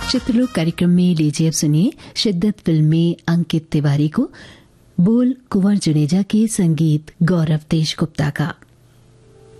चित्रलोक कार्यक्रम में लीजिए अब सुनिए शिद्दत फिल्म में अंकित तिवारी को, बोल कुंवर जुनेजा के, संगीत गौरव तेज गुप्ता का।